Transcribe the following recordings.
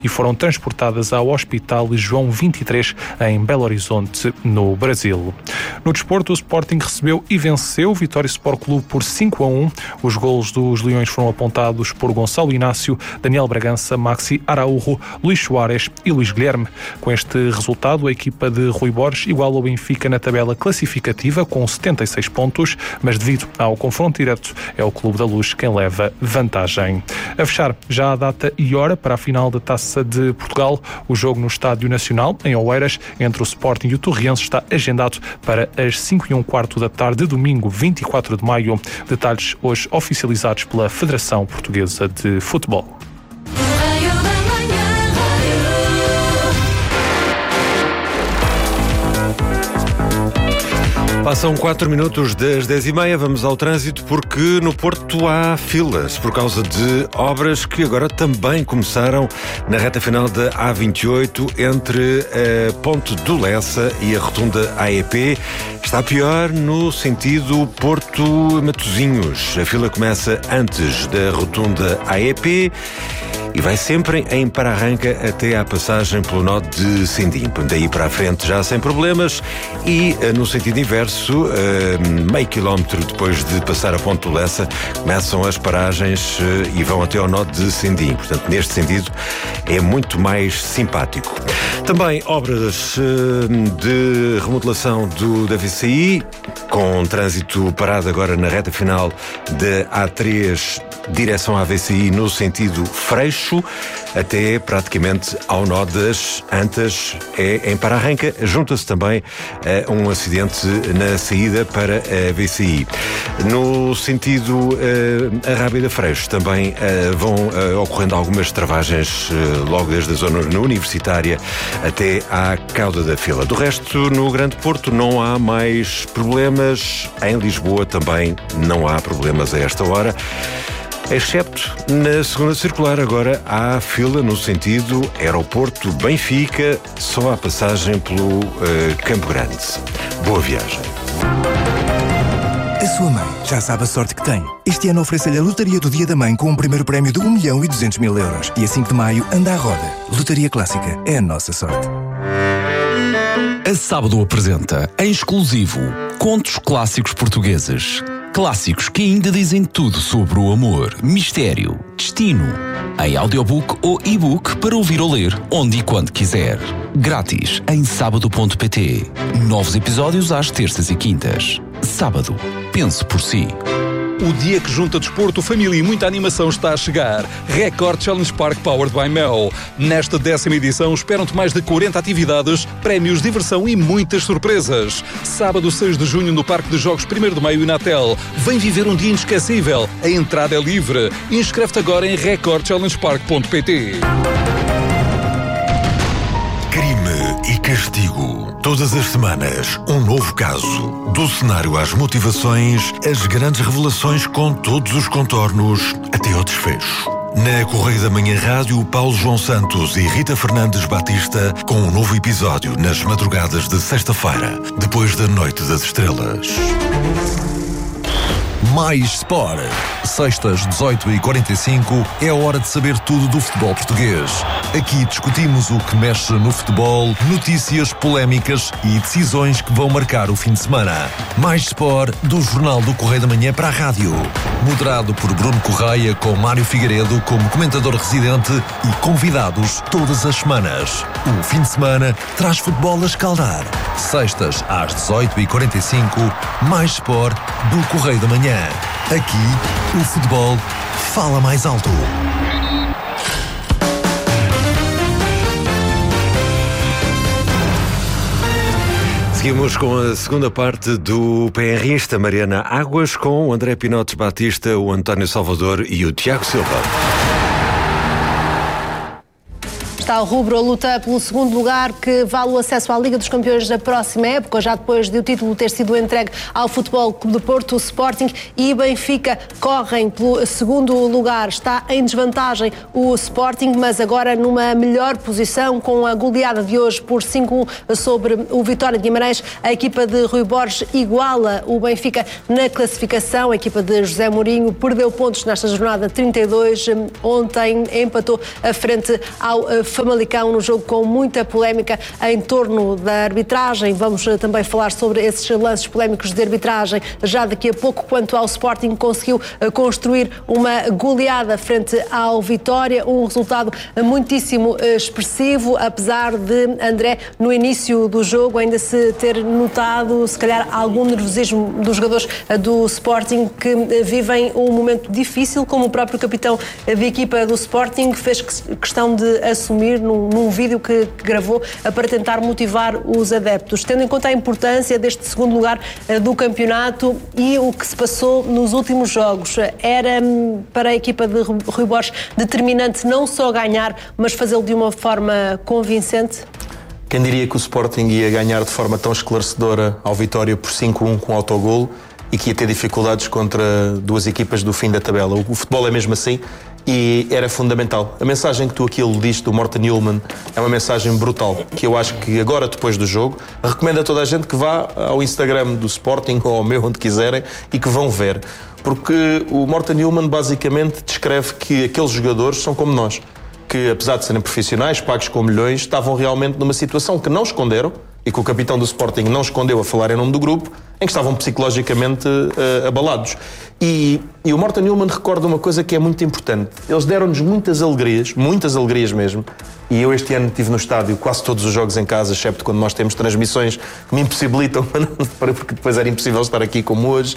e foram transportadas ao Hospital João 23 em Belo Horizonte, no Brasil. No desporto, o Sporting recebeu e venceu o Vitória Sport Clube por 5-1. Os golos dos Leões foram apontados por Gonçalo Inácio, Daniel Bragança, Maxi Araújo, Luís Soares e Luís Guilherme. Com este resultado, a equipa de Rui Borges iguala o Benfica na tabela classificativa com 76 pontos, mas devido ao confronto direto, é o Clube da Luz quem leva vantagem. A fechar já a data e hora para a final da Taça de Portugal. O jogo no Estádio Nacional, em Oeiras, entre o Sporting e o Torriense, está agendado para as 5:15 da tarde de domingo, 24 de maio. Detalhes hoje oficializados pela Federação Portuguesa de Futebol. Passam 4 minutos das 10h30, vamos ao trânsito porque no Porto há filas por causa de obras que agora também começaram na reta final da A28 entre a Ponte do Lessa e a Rotunda AEP. Está pior no sentido Porto-Matosinhos. A fila começa antes da Rotunda AEP e vai sempre em para-arranca até à passagem pelo nó de Sindim. Daí para a frente já sem problemas e no sentido inverso, meio quilómetro depois de passar a Ponte do Lessa, começam as paragens e vão até ao nó de Sindim. Portanto, neste sentido, é muito mais simpático. Também obras de remodelação da VCI, com trânsito parado agora na reta final da A3, direção à VCI no sentido Freixo, até praticamente ao nó das Antas, é em para-arranca. Junta-se também um acidente na saída para a VCI. No sentido Arrábida Freixo também vão ocorrendo algumas travagens logo desde a zona universitária até à cauda da fila. Do resto, no Grande Porto não há mais problemas. Em Lisboa também não há problemas a esta hora, excepto na segunda circular. Agora há fila no sentido Aeroporto-Benfica, só a passagem pelo Campo Grande. Boa viagem. A sua mãe já sabe a sorte que tem. Este ano oferece-lhe a Lotaria do Dia da Mãe com um primeiro prémio de 1.200.000 euros. E a 5 de maio anda à roda. Lotaria Clássica é a nossa sorte. A Sábado apresenta, em exclusivo, contos clássicos portugueses. Clássicos que ainda dizem tudo sobre o amor, mistério, destino. Em audiobook ou e-book para ouvir ou ler, onde e quando quiser. Grátis em sábado.pt. Novos episódios às terças e quintas. Sábado. Pense por si. O dia que junta desporto, família e muita animação está a chegar. Record Challenge Park Powered by Mel. Nesta 10ª edição esperam-te mais de 40 atividades, prémios, diversão e muitas surpresas. Sábado 6 de junho no Parque de Jogos 1º de Maio e Natel. Vem viver um dia inesquecível. A entrada é livre. Inscreve-te agora em recordchallengepark.pt. Crime e castigo. Todas as semanas, um novo caso. Do cenário às motivações, as grandes revelações com todos os contornos, até ao desfecho. Na Correio da Manhã Rádio, Paulo João Santos e Rita Fernandes Batista com um novo episódio nas madrugadas de sexta-feira, depois da Noite das Estrelas. Mais Sport. Sextas, 18h45, é a hora de saber tudo do futebol português. Aqui discutimos o que mexe no futebol, notícias, polémicas e decisões que vão marcar o fim de semana. Mais Sport, do Jornal do Correio da Manhã para a rádio. Moderado por Bruno Correia, com Mário Figueiredo como comentador residente e convidados todas as semanas. O fim de semana traz futebol a escaldar. Sextas, às 18h45, Mais Sport, do Correio da Manhã. Aqui, o futebol fala mais alto. Seguimos com a segunda parte do PRista, Mariana Águas, com o André Pinotes Batista, o António Salvador e o Tiago Silva. tal rubro a luta pelo segundo lugar que vale o acesso à Liga dos Campeões da próxima época, já depois de o título ter sido entregue ao Futebol Clube do Porto, o Sporting e Benfica correm pelo segundo lugar. Está em desvantagem o Sporting, mas agora numa melhor posição com a goleada de hoje por 5-1 sobre o Vitória de Guimarães. A equipa de Rui Borges iguala o Benfica na classificação. A equipa de José Mourinho perdeu pontos nesta jornada 32. Ontem empatou a frente ao Famalicão no jogo com muita polémica em torno da arbitragem. Vamos também falar sobre esses lances polémicos de arbitragem já daqui a pouco. Quanto ao Sporting, conseguiu construir uma goleada frente ao Vitória, um resultado muitíssimo expressivo, apesar de André, no início do jogo, ainda se ter notado, se calhar, algum nervosismo dos jogadores do Sporting que vivem um momento difícil, como o próprio capitão da equipa do Sporting fez questão de assumir num vídeo que gravou para tentar motivar os adeptos. Tendo em conta a importância deste segundo lugar do campeonato e o que se passou nos últimos jogos, era para a equipa de Rui Borges determinante não só ganhar, mas fazê-lo de uma forma convincente? Quem diria que o Sporting ia ganhar de forma tão esclarecedora ao Vitória por 5-1 com autogolo e que ia ter dificuldades contra duas equipas do fim da tabela? O futebol é mesmo assim e era fundamental. A mensagem que tu aqui aludiste do Morten Hjulmand é uma mensagem brutal, que eu acho que agora, depois do jogo, recomendo a toda a gente que vá ao Instagram do Sporting ou ao meu, onde quiserem, e que vão ver. Porque o Morten Hjulmand basicamente descreve que aqueles jogadores são como nós, que apesar de serem profissionais, pagos com milhões, estavam realmente numa situação que não esconderam, e que o capitão do Sporting não escondeu a falar em nome do grupo, em que estavam psicologicamente abalados. E o Morten Hjulmand recorda uma coisa que é muito importante. Eles deram-nos muitas alegrias mesmo, e eu este ano estive no estádio quase todos os jogos em casa, excepto quando nós temos transmissões que me impossibilitam, porque depois era impossível estar aqui como hoje,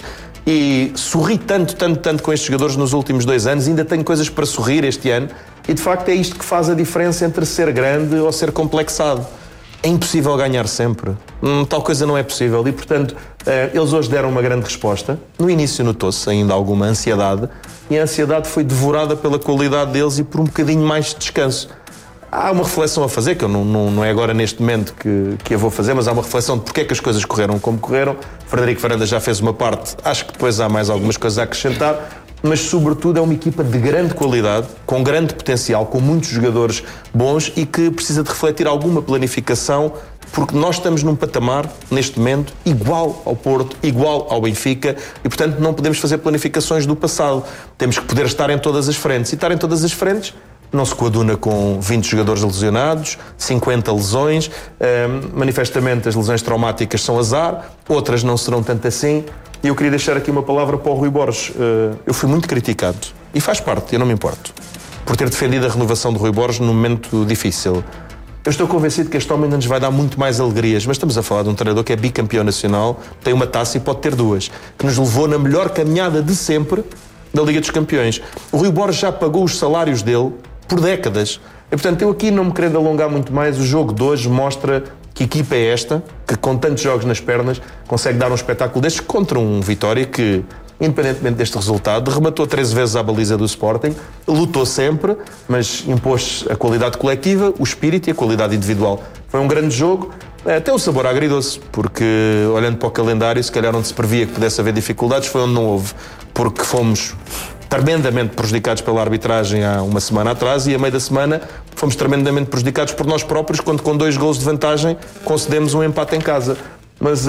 e sorri tanto com estes jogadores nos últimos 2 anos, ainda tenho coisas para sorrir este ano, e de facto é isto que faz a diferença entre ser grande ou ser complexado. É impossível ganhar sempre. Tal coisa não é possível. E, portanto, eles hoje deram uma grande resposta. No início notou-se ainda alguma ansiedade. E a ansiedade foi devorada pela qualidade deles e por um bocadinho mais de descanso. Há uma reflexão a fazer, que eu não é agora neste momento que eu vou fazer, mas há uma reflexão de porque é que as coisas correram como correram. Frederico Varandas já fez uma parte. Acho que depois há mais algumas coisas a acrescentar. Mas, sobretudo, é uma equipa de grande qualidade, com grande potencial, com muitos jogadores bons e que precisa de refletir alguma planificação, porque nós estamos num patamar, neste momento, igual ao Porto, igual ao Benfica e, portanto, não podemos fazer planificações do passado. Temos que poder estar em todas as frentes. E estar em todas as frentes não se coaduna com 20 jogadores lesionados, 50 lesões. Manifestamente, as lesões traumáticas são azar, outras não serão tanto assim. E eu queria deixar aqui uma palavra para o Rui Borges. Eu fui muito criticado, e faz parte, eu não me importo, por ter defendido a renovação do Rui Borges num momento difícil. Eu estou convencido que este homem ainda nos vai dar muito mais alegrias, mas estamos a falar de um treinador que é bicampeão nacional, tem uma taça e pode ter 2, que nos levou na melhor caminhada de sempre da Liga dos Campeões. O Rui Borges já pagou os salários dele por décadas. E, portanto, eu aqui, não me querendo alongar muito mais, o jogo de hoje mostra que equipa é esta, que com tantos jogos nas pernas consegue dar um espetáculo destes contra um Vitória que, independentemente deste resultado, rematou 13 vezes à baliza do Sporting, lutou sempre, mas impôs a qualidade coletiva, o espírito e a qualidade individual. Foi um grande jogo, até o sabor agridoce, porque olhando para o calendário, se calhar onde se previa que pudesse haver dificuldades foi onde não houve, porque fomos tremendamente prejudicados pela arbitragem há uma semana atrás e a meio da semana fomos tremendamente prejudicados por nós próprios quando com 2 golos de vantagem concedemos um empate em casa. Mas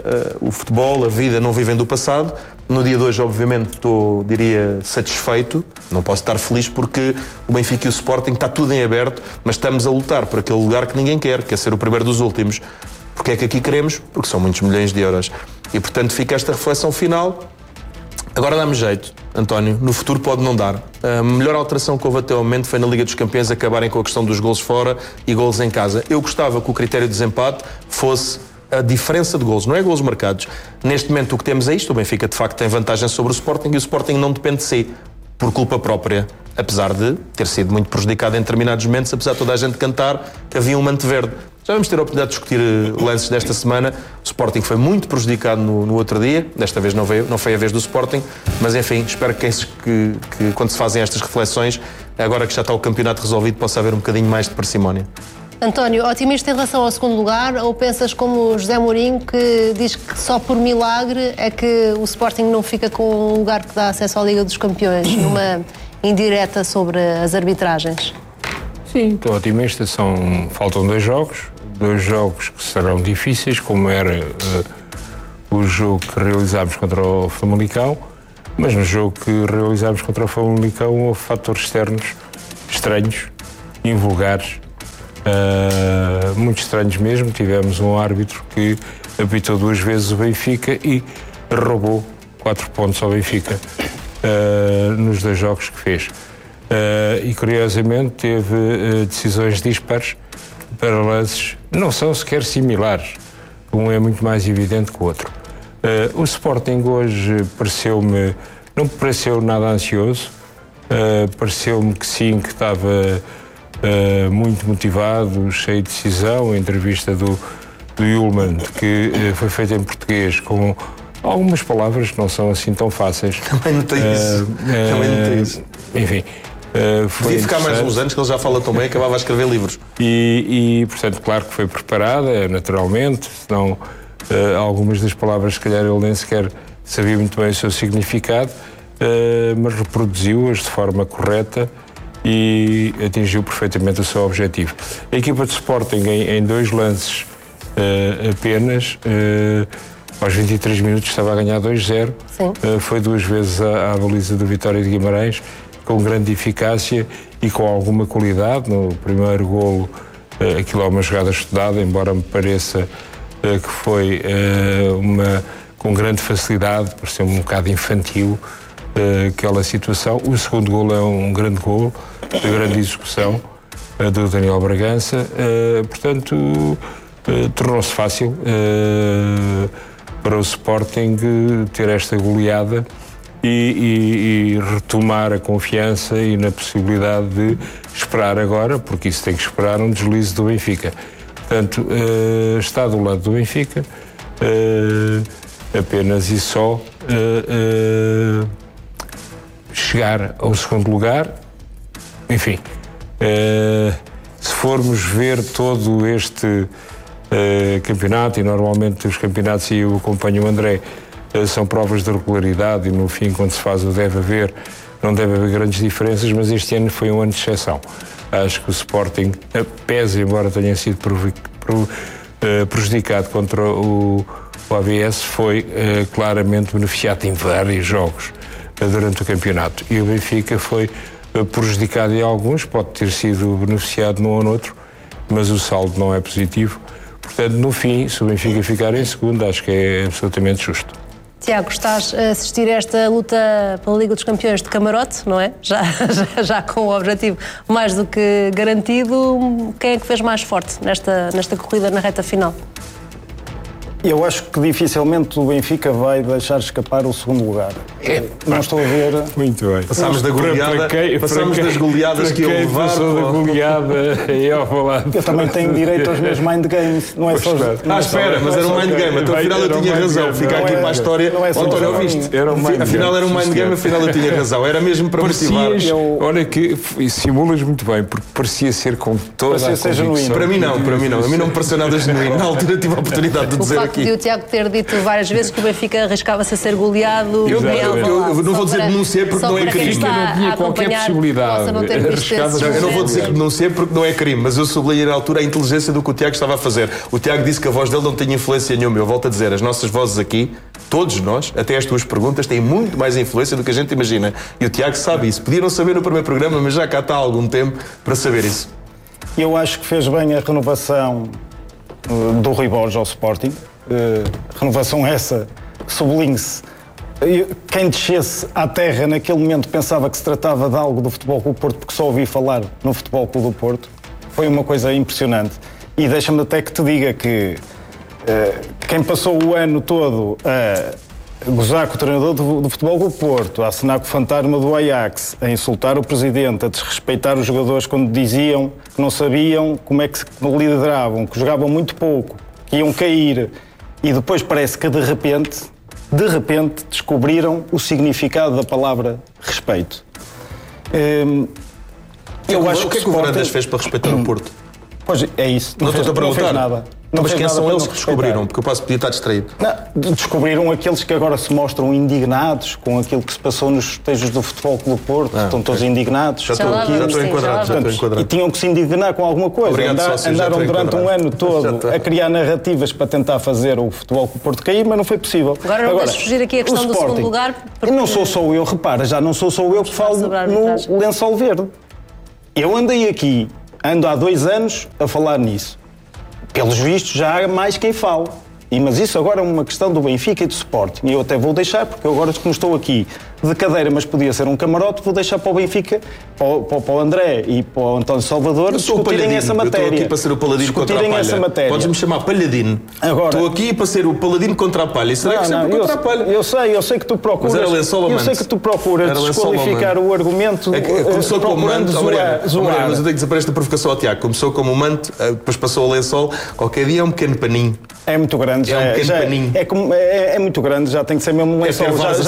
o futebol, a vida não vivem do passado. No dia de hoje, obviamente, estou, diria, satisfeito. Não posso estar feliz porque o Benfica e o Sporting está tudo em aberto, mas estamos a lutar por aquele lugar que ninguém quer, que é ser o primeiro dos últimos. Porque é que aqui queremos? Porque são muitos milhões de euros. E, portanto, fica esta reflexão final. Agora dá-me jeito, António, no futuro pode não dar. A melhor alteração que houve até ao momento foi na Liga dos Campeões acabarem com a questão dos golos fora e golos em casa. Eu gostava que o critério de desempate fosse a diferença de golos, não é golos marcados. Neste momento o que temos é isto, o Benfica de facto tem vantagem sobre o Sporting e o Sporting não depende de si, por culpa própria, apesar de ter sido muito prejudicado em determinados momentos, apesar de toda a gente cantar que havia um manto verde. Já vamos ter a oportunidade de discutir lances desta semana. O Sporting foi muito prejudicado no outro dia. Desta vez não foi a vez do Sporting. Mas, enfim, espero que quando se fazem estas reflexões agora que já está o campeonato resolvido, possa haver um bocadinho mais de parcimónia. António, otimista em relação ao segundo lugar, ou pensas como o José Mourinho, que diz que só por milagre é que o Sporting não fica com um lugar que dá acesso à Liga dos Campeões, numa indireta sobre as arbitragens? Sim, estou otimista. Faltam 2 jogos que serão difíceis, como era o jogo que realizámos contra o Famalicão, mas no jogo que realizámos contra o Famalicão houve fatores externos estranhos, invulgares, muito estranhos mesmo. Tivemos um árbitro que apitou 2 vezes o Benfica e roubou 4 pontos ao Benfica nos 2 jogos que fez. E curiosamente teve decisões dispares para lances, não são sequer similares, um é muito mais evidente que o outro. O Sporting hoje não me pareceu nada ansioso, pareceu-me que sim, que estava muito motivado, cheio de decisão. A entrevista do Ullmann, que foi feita em português, com algumas palavras que não são assim tão fáceis. Também não tem isso. Enfim. Podia ficar mais uns anos, que ele já fala tão bem, acabava a escrever livros. E portanto, claro que foi preparada, naturalmente, senão algumas das palavras, se calhar, ele nem sequer sabia muito bem o seu significado, mas reproduziu-as de forma correta e atingiu perfeitamente o seu objetivo. A equipa de Sporting, em 2 lances apenas, aos 23 minutos estava a ganhar 2-0, foi 2 vezes à baliza do Vitória de Guimarães, com grande eficácia e com alguma qualidade. No primeiro golo, aquilo é uma jogada estudada, embora me pareça que foi com grande facilidade, pareceu um bocado infantil aquela situação. O segundo golo é um grande golo, de grande execução do Daniel Bragança, portanto tornou-se fácil para o Sporting ter esta goleada e retomar a confiança e na possibilidade de esperar agora, porque isso tem que esperar, um deslize do Benfica. Portanto, está do lado do Benfica, apenas e só chegar ao segundo lugar. Enfim, se formos ver todo este campeonato, e normalmente os campeonatos, e eu acompanho o André, são provas de regularidade e no fim, quando se faz o deve haver, não deve haver grandes diferenças, mas este ano foi um ano de exceção. Acho que o Sporting, pese embora tenha sido prejudicado contra o AVS, foi claramente beneficiado em vários jogos durante o campeonato. E o Benfica foi prejudicado em alguns, pode ter sido beneficiado num ou noutro, mas o saldo não é positivo. Portanto, no fim, se o Benfica ficar em segundo, acho que é absolutamente justo. Tiago, estás a assistir a esta luta pela Liga dos Campeões de camarote, não é? Já com o objetivo mais do que garantido. Quem é que fez mais forte nesta corrida na reta final? Eu acho que dificilmente o Benfica vai deixar escapar o segundo lugar. Não estou a ver... Muito bem. Passámos das goleadas que ele levar. Passou da goleada e ao falar. Eu também tenho direito aos meus mind games. Não é só... espera, mas era um mind game. Então afinal eu tinha razão. Fica aqui para a história. António, ouviste? Afinal era um mind game, afinal eu tinha razão. Era mesmo para motivar. Olha que simulas muito bem, porque parecia ser com toda a convicção. Para mim não. A mim não me pareceu nada genuíno. Na altura tive a oportunidade de dizer aqui. E o Tiago ter dito várias vezes que o Benfica arriscava-se a ser goleado. Eu não vou dizer que denunciei porque não é crime. Não tinha qualquer possibilidade. Eu não vou dizer que denunciei porque não é crime, mas eu sublinhei na altura a inteligência do que o Tiago estava a fazer. O Tiago disse que a voz dele não tinha influência nenhuma. Eu volto a dizer, as nossas vozes aqui, todos nós, até as tuas perguntas, têm muito mais influência do que a gente imagina. E o Tiago sabe isso. Podiam saber no primeiro programa, mas já cá está há algum tempo para saber isso. Eu acho que fez bem a renovação do Rui Borges ao Sporting. Renovação essa, sublinhe-se. Quem descesse à terra naquele momento pensava que se tratava de algo do Futebol Clube do Porto, porque só ouvi falar no Futebol Clube do Porto. Foi uma coisa impressionante. E deixa-me até que te diga que quem passou o ano todo a gozar com o treinador do Futebol Clube do Porto, a assinar com o fantasma do Ajax, a insultar o presidente, a desrespeitar os jogadores quando diziam que não sabiam como é que se lideravam, que jogavam muito pouco, que iam cair, e depois parece que de repente descobriram o significado da palavra respeito. Eu acho que o Varandas fez para respeitar o Porto? Pois é isso. Não estou a perguntar. Não fez nada. Não Mas fez quem nada são para eles não que respeitar. descobriram? Porque eu podia estar distraído. Não, descobriram aqueles que agora se mostram indignados com aquilo que se passou nos festejos do Futebol Clube do Porto. Estão todos indignados. Já estou enquadrado. E tinham que se indignar com alguma coisa. Obrigado, Andaram durante um ano todo a criar narrativas para tentar fazer o Futebol Clube do Porto cair, mas não foi possível. Agora não deixes fugir aqui a questão do segundo lugar. Porque... Não sou só eu, repara, já não sou só eu que falo no lençol verde. Eu ando há 2 anos a falar nisso. Pelos vistos, já há mais quem fala. Mas isso agora é uma questão do Benfica e do Sporting. E eu até vou deixar, porque eu agora, como estou aqui de cadeira, mas podia ser um camarote, vou deixar para o Benfica, para o André e para o António Salvador discutirem essa matéria. Eu estou aqui para ser o paladino contra a palha. Podes-me chamar palhadino. Agora, estou aqui para ser o paladino contra a palha. E será que sempre contra a palha? Eu sei que tu procuras. Mas era lençol eu sei que tu procuras desqualificar o argumento. Começou como manto. Mas eu tenho que dizer para esta provocação ao Tiago. Começou como manto, depois passou ao lençol. Qualquer dia é um pequeno paninho. É muito grande. É um pequeno paninho. É muito grande, já tem que ser mesmo um lençol.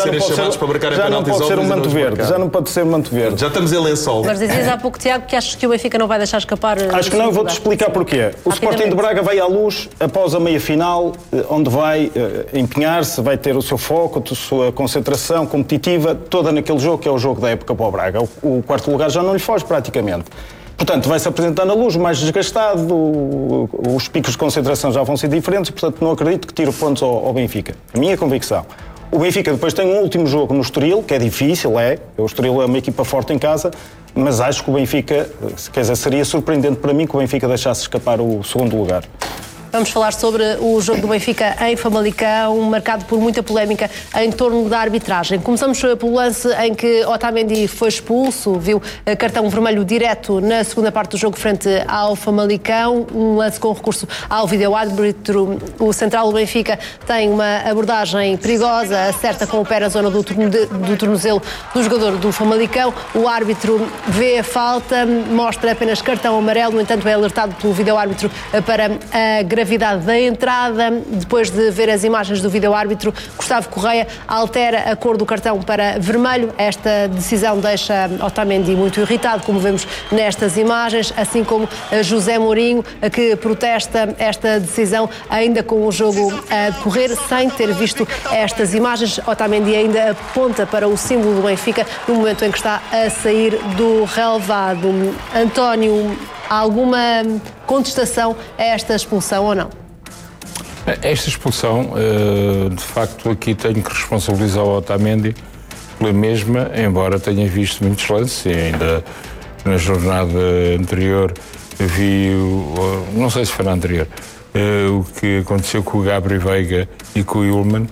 Já não pode ser um manto verde. Já não pode ser um manto verde. Já estamos em lençol. Mas dizias há pouco, Tiago, que achas que o Benfica não vai deixar escapar. Acho que não, vou-te explicar porquê. O Sporting de Braga vai à luz após a meia-final, onde vai empenhar-se, vai ter o seu foco, a sua concentração competitiva, toda naquele jogo que é o jogo da época para o Braga. O quarto lugar já não lhe foge praticamente. Portanto, vai-se apresentar na luz, mais desgastado, os picos de concentração já vão ser diferentes, portanto não acredito que tire pontos ao Benfica. A minha convicção. O Benfica depois tem um último jogo no Estoril, que é difícil, o Estoril é uma equipa forte em casa, mas acho que o Benfica, quer dizer, seria surpreendente para mim que o Benfica deixasse escapar o segundo lugar. Vamos falar sobre o jogo do Benfica em Famalicão, marcado por muita polémica em torno da arbitragem. Começamos pelo lance em que Otamendi foi expulso, viu cartão vermelho direto na segunda parte do jogo frente ao Famalicão, um lance com recurso ao vídeo-árbitro. O central do Benfica tem uma abordagem perigosa, acerta com o pé na zona do tornozelo do jogador do Famalicão. O árbitro vê a falta, mostra apenas cartão amarelo, no entanto é alertado pelo vídeo-árbitro para a gravidade da entrada. Depois de ver as imagens do vídeo-árbitro, Gustavo Correia altera a cor do cartão para vermelho. Esta decisão deixa Otamendi muito irritado, como vemos nestas imagens, assim como José Mourinho, que protesta esta decisão ainda com o jogo a decorrer, sem ter visto estas imagens. Otamendi ainda aponta para o símbolo do Benfica no momento em que está a sair do relvado. António, há alguma contestação a esta expulsão ou não? Esta expulsão, de facto, aqui tenho que responsabilizar o Otamendi pela mesma, embora tenha visto muitos lances, e ainda na jornada anterior vi, não sei se foi na anterior, o que aconteceu com o Gabriel Veiga e com o Ullmann,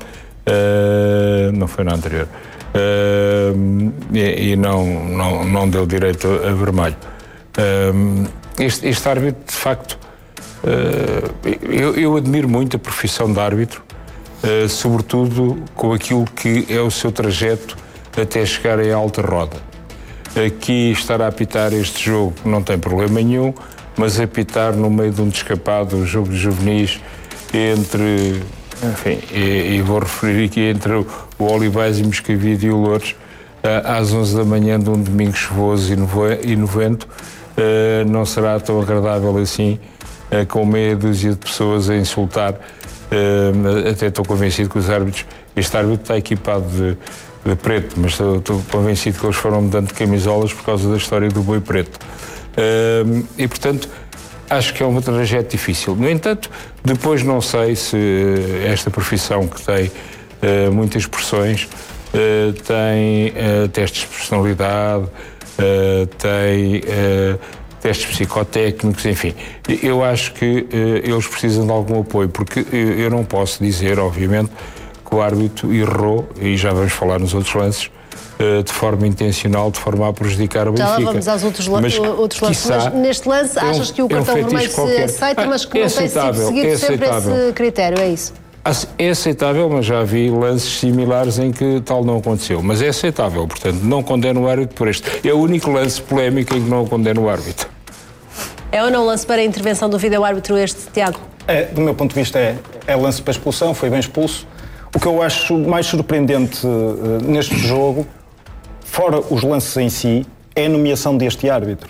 não foi na anterior, e não deu direito a vermelho. Este árbitro, de facto, eu admiro muito a profissão de árbitro, sobretudo com aquilo que é o seu trajeto até chegar em alta roda. Aqui estar a apitar este jogo não tem problema nenhum, mas apitar no meio de um descapado, um jogo de juvenis, entre, enfim, e vou referir aqui entre o Olivais e Moscavide e o Loures, às 11 da manhã de um domingo chuvoso e novento, não será tão agradável assim, com meia dúzia de pessoas a insultar. Até estou convencido que os árbitros, este árbitro está equipado de preto, mas estou convencido que eles foram mudando de camisolas por causa da história do boi preto. E, portanto, acho que é um trajeto difícil. No entanto, depois não sei se esta profissão que tem muitas pressões, tem testes de personalidade, tem testes psicotécnicos, enfim. Eu acho que eles precisam de algum apoio, porque eu não posso dizer, obviamente, que o árbitro errou, e já vamos falar nos outros lances, de forma intencional, de forma a prejudicar o Benfica. Já lá vamos aos outros lances. Mas neste lance, achas que o cartão vermelho se aceita, mas que não tem sido seguido sempre esse critério, é isso? É aceitável, mas já vi lances similares em que tal não aconteceu. Mas é aceitável, portanto, não condeno o árbitro por este. É o único lance polémico em que não condeno o árbitro. É ou não lance para a intervenção do vídeo-árbitro este, Tiago? Do meu ponto de vista é lance para expulsão, foi bem expulso. O que eu acho mais surpreendente neste jogo, fora os lances em si, é a nomeação deste árbitro.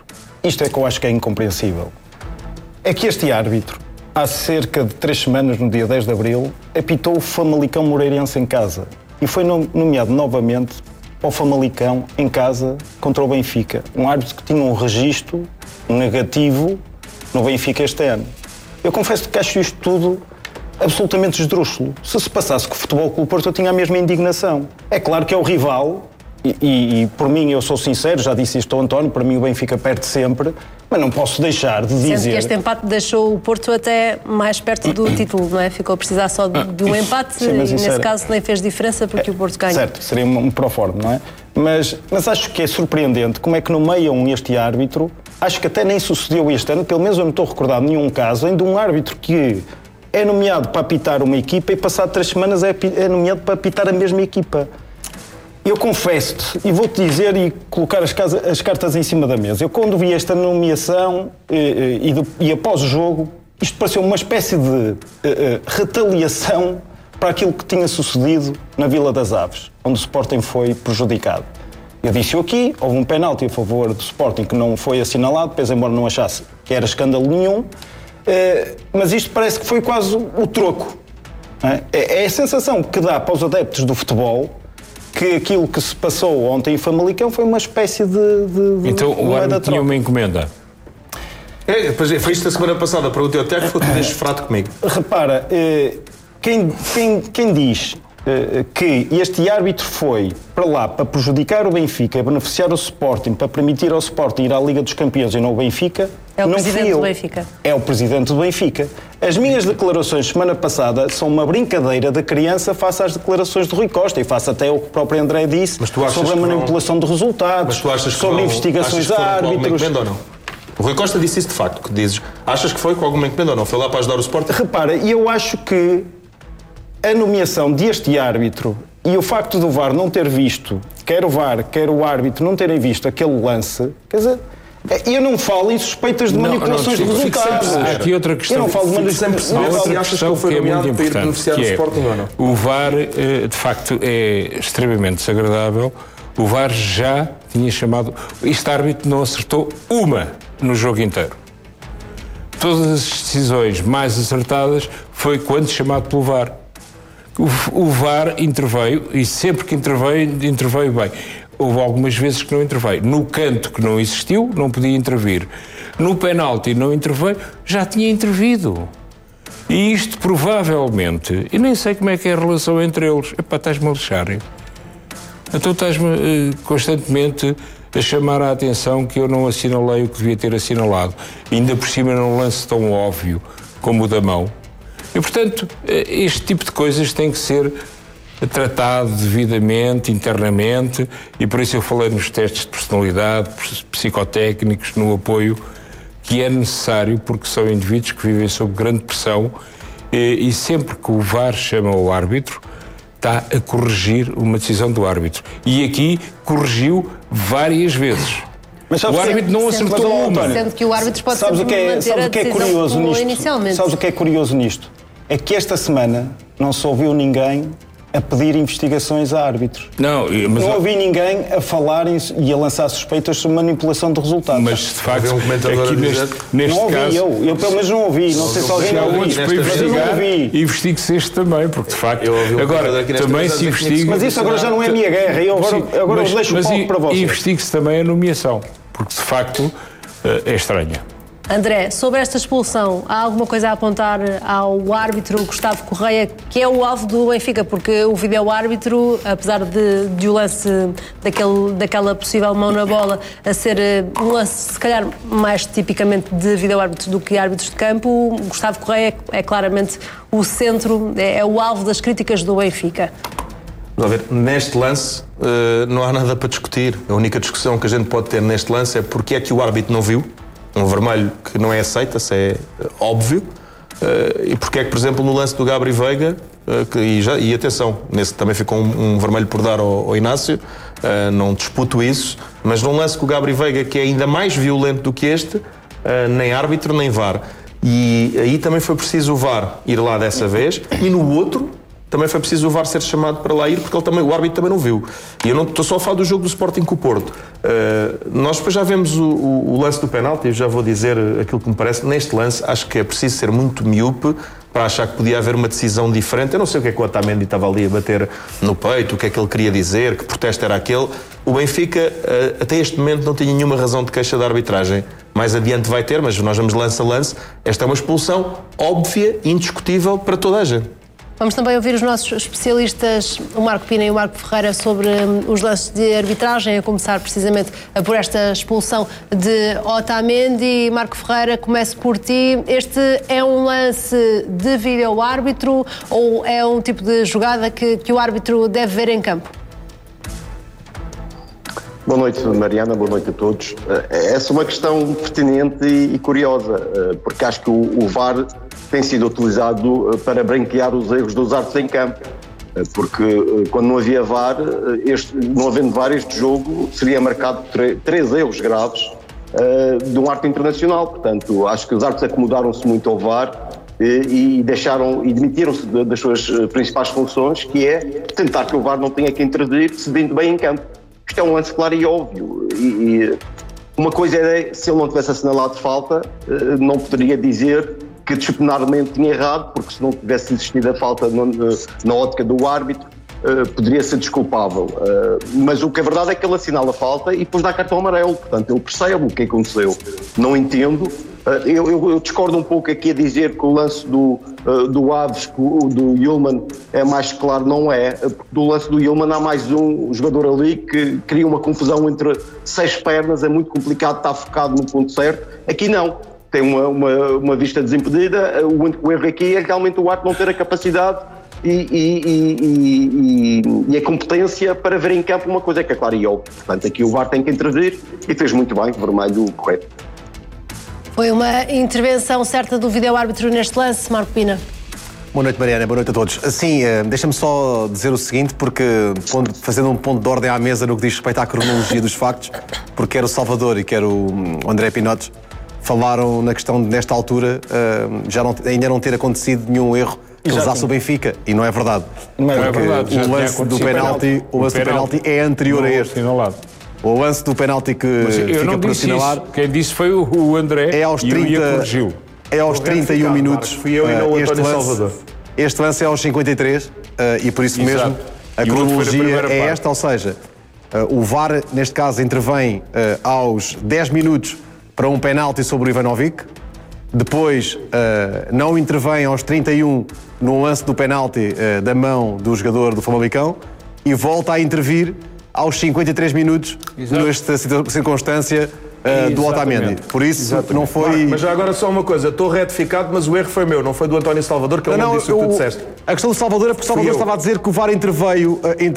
isto é que eu acho que é incompreensível. É que este árbitro, há cerca de 3 semanas, no dia 10 de Abril, apitou o Famalicão Moreirense em casa. E foi nomeado novamente ao Famalicão em casa contra o Benfica. Um árbitro que tinha um registro negativo no Benfica este ano. Eu confesso que acho isto tudo absolutamente esdrúxulo. Se passasse com o Futebol Clube Porto, eu tinha a mesma indignação. É claro que é o rival, e por mim, eu sou sincero, já disse isto ao António, para mim o Benfica perde sempre, mas não posso deixar de dizer... Sendo que este empate deixou o Porto até mais perto do título, não é? Ficou a precisar só de um empate. Sim, e nesse caso nem fez diferença porque o Porto ganhou. Certo, seria um proforme, não é? Mas acho que é surpreendente como é que nomeiam este árbitro. Acho que até nem sucedeu este ano, pelo menos eu não estou recordado de nenhum caso, ainda um árbitro que é nomeado para apitar uma equipa e passado 3 semanas é nomeado para apitar a mesma equipa. Eu confesso-te, e vou-te dizer e colocar as cartas em cima da mesa, eu quando vi esta nomeação e após o jogo, isto pareceu uma espécie de retaliação para aquilo que tinha sucedido na Vila das Aves, onde o Sporting foi prejudicado. Eu disse-o aqui, houve um penalti a favor do Sporting que não foi assinalado, depois embora não achasse que era escândalo nenhum, mas isto parece que foi quase o troco. É a sensação que dá para os adeptos do futebol que aquilo que se passou ontem em Famalicão foi uma espécie de então o árbitro tinha uma encomenda. Foi isto a semana passada, perguntei até que ficou tudo desfrado comigo. Repara, quem diz que este árbitro foi para lá para prejudicar o Benfica, beneficiar o Sporting, para permitir ao Sporting ir à Liga dos Campeões e não o Benfica, é o presidente do Benfica. É o presidente do Benfica. As minhas declarações semana passada são uma brincadeira da criança face às declarações de Rui Costa e face até o que o próprio André disse sobre a manipulação de resultados, sobre investigações a árbitros. Ou não? O Rui Costa disse isso de facto, que dizes, achas que foi com alguma encomenda ou não? Foi lá para ajudar o Sporting? Repara, eu acho que a nomeação deste árbitro e o facto do VAR não ter visto, quer o VAR, quer o árbitro não terem visto aquele lance, quer dizer, eu não falo em suspeitas de manipulações de resultados. Há aqui outra questão. Eu não falo de manipulações que é muito importante, que é o VAR, de facto, é extremamente desagradável. O VAR já tinha chamado... Este árbitro não acertou uma no jogo inteiro. Todas as decisões mais acertadas foi quando chamado pelo VAR. O VAR interveio e sempre que interveio bem. Houve algumas vezes que não interveio. No canto que não existiu, não podia intervir. No penalti não interveio, já tinha intervido. E isto provavelmente... E nem sei como é que é a relação entre eles. Epá, estás-me a lixar. Então estás-me constantemente a chamar a atenção que eu não assinalei o que devia ter assinalado. Ainda por cima num lance tão óbvio como o da mão. E, portanto, este tipo de coisas tem que ser tratado devidamente, internamente, e por isso eu falei nos testes de personalidade, psicotécnicos, no apoio que é necessário, porque são indivíduos que vivem sob grande pressão e sempre que o VAR chama o árbitro, está a corrigir uma decisão do árbitro. E aqui corrigiu várias vezes. Mas o árbitro não acertou uma. Sendo que o árbitro pode sempre manter a decisão como inicialmente. Sabes o que é curioso nisto? É que esta semana não se ouviu ninguém a pedir investigações a árbitros. Não ouvi ninguém a falar e a lançar suspeitas sobre manipulação de resultados. Mas, de facto, aqui neste não ouvi, caso... Eu pelo menos não ouvi. Não sei se alguém ouviu. Outros para investigar, investigue-se este também, porque, de facto, agora também se investiga... Mas isso agora já não é a minha guerra. Agora eu deixo o palco para vocês. Investigue-se também a nomeação, porque, de facto, é estranha. André, sobre esta expulsão, há alguma coisa a apontar ao árbitro Gustavo Correia, que é o alvo do Benfica? Porque o vídeo-árbitro, apesar de o lance daquela possível mão na bola a ser um lance, se calhar, mais tipicamente de vídeo-árbitros do que árbitros de campo, Gustavo Correia é claramente o centro, é o alvo das críticas do Benfica. Vamos ver, neste lance não há nada para discutir. A única discussão que a gente pode ter neste lance é porque é que o árbitro não viu um vermelho que não é aceito, isso é óbvio, e porque é que, por exemplo, no lance do Gabri Veiga, e atenção, nesse também ficou um vermelho por dar ao Inácio, não disputo isso, mas num lance com o Gabri Veiga, que é ainda mais violento do que este, nem árbitro nem VAR. E aí também foi preciso o VAR ir lá dessa vez, e no outro também foi preciso o VAR ser chamado para lá ir, porque o árbitro também não viu. E eu não estou só a falar do jogo do Sporting com o Porto. Nós depois já vemos o lance do penalti, eu já vou dizer aquilo que me parece. Neste lance, acho que é preciso ser muito miúpe para achar que podia haver uma decisão diferente. Eu não sei o que é que o Otamendi estava ali a bater no peito, o que é que ele queria dizer, que protesto era aquele. O Benfica, até este momento, não tinha nenhuma razão de queixa da arbitragem. Mais adiante vai ter, mas nós vamos lance a lance. Esta é uma expulsão óbvia e indiscutível para toda a gente. Vamos também ouvir os nossos especialistas, o Marco Pina e o Marco Ferreira, sobre os lances de arbitragem, a começar precisamente por esta expulsão de Otamendi. Marco Ferreira, começo por ti. Este é um lance de vídeo-árbitro ou é um tipo de jogada que o árbitro deve ver em campo? Boa noite, Mariana, boa noite a todos. Essa é uma questão pertinente e curiosa, porque acho que o VAR tem sido utilizado para branquear os erros dos árbitros em campo, porque quando não havia VAR, não havendo VAR, este jogo seria marcado por 3 erros graves de um árbitro internacional. Portanto, acho que os árbitros acomodaram-se muito ao VAR e demitiram-se das suas principais funções, que é tentar que o VAR não tenha que intervir, cedendo bem em campo. Isto é um lance claro e óbvio. E uma coisa é, se ele não tivesse assinalado falta, não poderia dizer que disciplinarmente tinha errado, porque se não tivesse existido a falta na ótica do árbitro, poderia ser desculpável. Mas o que é verdade é que ele assinala a falta e depois dá cartão amarelo. Portanto, ele percebe o que aconteceu. Não entendo. Eu discordo um pouco aqui a dizer que o lance do Aves, do Yulman, é mais claro. Não é. Porque do lance do Yulman há mais um jogador ali que cria uma confusão entre 6 pernas, é muito complicado estar focado no ponto certo. Aqui não. Tem uma vista desimpedida. O erro aqui é realmente o árbitro não ter a capacidade e a competência para ver em campo uma coisa que é clara e óbvia. Portanto, aqui o VAR tem que intervir e fez muito bem, vermelho correto. Foi uma intervenção certa do vídeo-árbitro neste lance, Marco Pina. Boa noite, Mariana, boa noite a todos. Sim, deixa-me só dizer o seguinte, porque fazendo um ponto de ordem à mesa no que diz respeito à cronologia dos factos, porque quer o Salvador e quer o André Pinotes falaram na questão de, nesta altura, ainda não ter acontecido nenhum erro que lesasse o Benfica, e não é verdade. Não é verdade. O lance do penalti é anterior a este. O lance do penalti que fica por assinalar... Quem disse foi o André e o Ia corrigiu. É aos 31 minutos. Fui eu e não o António Salvador. Este lance é aos 53 e por isso mesmo a cronologia é esta, ou seja, o VAR, neste caso, intervém aos 10 minutos para um penalti sobre o Ivanovic, depois não intervém aos 31 no lance do penalti da mão do jogador do Famalicão e volta a intervir aos 53 minutos nesta circunstância do Otamendi. Por isso não foi... Mas já agora só uma coisa, estou retificado, mas o erro foi meu, não foi do António Salvador, que ele não disse o que tu disseste. A questão do Salvador é porque o Salvador estava a dizer que o VAR interveio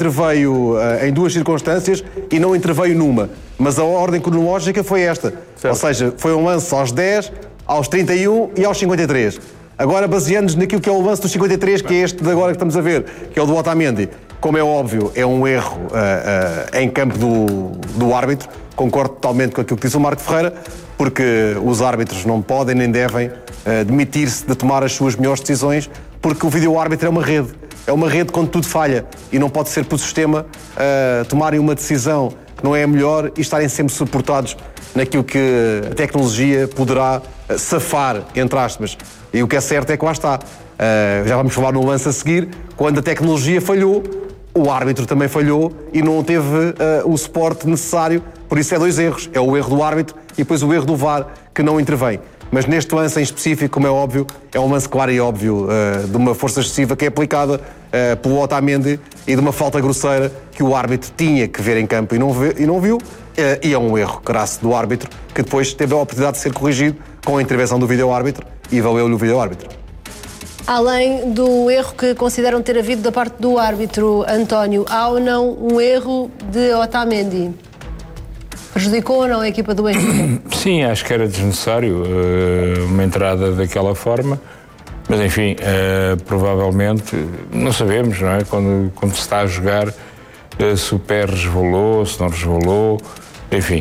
em 2 circunstâncias e não interveio numa. Mas a ordem cronológica foi esta. Certo. Ou seja, foi um lance aos 10, aos 31 e aos 53. Agora, baseando-nos naquilo que é o lance dos 53, que é este de agora que estamos a ver, que é o do Otamendi, como é óbvio, é um erro em campo do árbitro. Concordo totalmente com aquilo que disse o Marco Ferreira, porque os árbitros não podem nem devem demitir-se de tomar as suas melhores decisões, porque o vídeo-árbitro é uma rede. É uma rede quando tudo falha e não pode ser por sistema tomarem uma decisão que não é a melhor e estarem sempre suportados naquilo que a tecnologia poderá safar, entre aspas. E o que é certo é que lá está. Já vamos falar no lance a seguir, quando a tecnologia falhou, o árbitro também falhou e não teve o suporte necessário, por isso é 2 erros. É o erro do árbitro e depois o erro do VAR que não intervém. Mas neste lance em específico, como é óbvio, é um lance claro e óbvio de uma força excessiva que é aplicada pelo Otamendi e de uma falta grosseira que o árbitro tinha que ver em campo e não viu. E é um erro crasso do árbitro que depois teve a oportunidade de ser corrigido com a intervenção do vídeo-árbitro e valeu-lhe o vídeo-árbitro. Além do erro que consideram ter havido da parte do árbitro, António, há ou não um erro de Otamendi? Prejudicou ou não a equipa do Benfica? Sim, acho que era desnecessário uma entrada daquela forma, mas enfim, provavelmente, não sabemos, não é? Quando se está a jogar, se o pé resvalou, se não resvalou, enfim.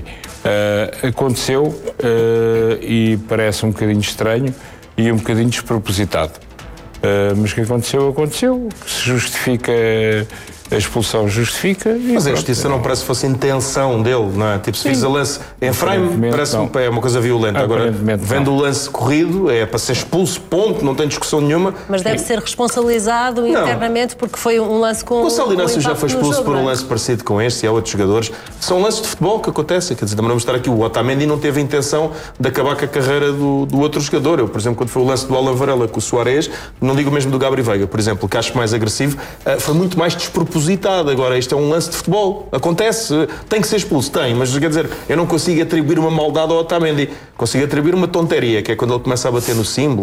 Aconteceu e parece um bocadinho estranho e um bocadinho despropositado. Mas o que aconteceu, aconteceu. Se justifica a expulsão, justifica. Mas a justiça não parece que fosse intenção dele, não é? Tipo, se fiz a lance em frame, parece-me é uma coisa violenta. Agora, vendo o lance corrido, é para ser expulso, ponto, não tem discussão nenhuma. Mas deve ser responsabilizado internamente porque foi um lance com. O Gonçalo Inácio já foi expulso por um lance parecido com este e há outros jogadores. São lances de futebol que acontecem. Quer dizer, também vamos estar aqui. O Otamendi não teve a intenção de acabar com a carreira do outro jogador. Eu, por exemplo, quando foi o lance do Alan Varela com o Suárez, não digo o mesmo do Gabri Veiga, por exemplo, que acho mais agressivo, foi muito mais despropositado. Agora, isto é um lance de futebol. Acontece. Tem que ser expulso? Tem. Mas, quer dizer, eu não consigo atribuir uma maldade ao Otamendi. Consigo atribuir uma tonteria, que é quando ele começa a bater no símbolo.